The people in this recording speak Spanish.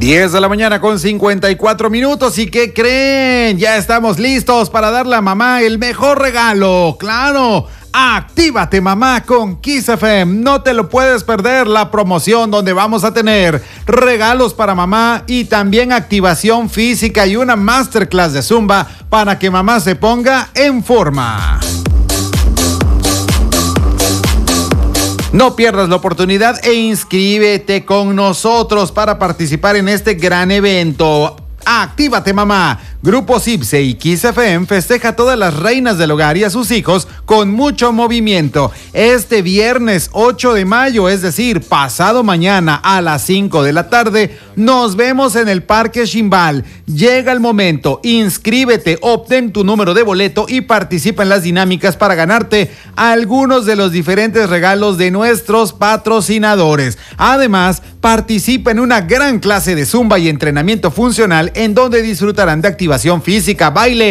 10 de la mañana con 54 minutos. ¿Y qué creen? Ya estamos listos para darle a mamá el mejor regalo. ¡Claro! Actívate mamá con Kiss FM. No te lo puedes perder, la promoción donde vamos a tener regalos para mamá y también activación física y una masterclass de Zumba para que mamá se ponga en forma. No pierdas la oportunidad e inscríbete con nosotros para participar en este gran evento. Actívate mamá. Grupo Cipse y Kiss FM festeja a todas las reinas del hogar y a sus hijos con mucho movimiento. Este viernes 8 de mayo, es decir, pasado mañana a las 5 de la tarde, nos vemos en el Parque Ximbal. Llega el momento, inscríbete, obtén tu número de boleto y participa en las dinámicas para ganarte algunos de los diferentes regalos de nuestros patrocinadores. Además, participa en una gran clase de Zumba y entrenamiento funcional en donde disfrutarán de activación física, baile,